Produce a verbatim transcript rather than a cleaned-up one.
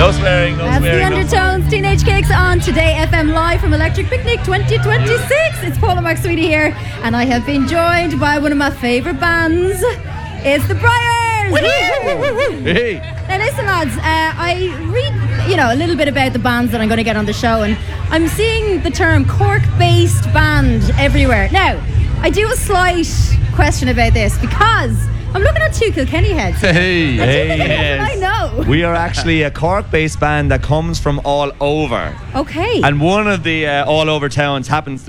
No swearing, no That's swearing. the no swearing. Undertones, Teenage Kicks on Today F M live from Electric Picnic twenty twenty-six. It's Paula McSweety here, and I have been joined by one of my favourite bands. It's the Briars. Hey. Now listen, lads. Uh, I read, you know, a little bit about the bands that I'm going to get on the show, and I'm seeing the term Cork-based band everywhere. Now, I do a slight question about this because I'm looking at two Kilkenny heads. Hey, Now, two hey, Kilkenny heads, yes. I know. We are actually a Cork-based band that comes from all over. Okay. And one of the uh, all over towns happens to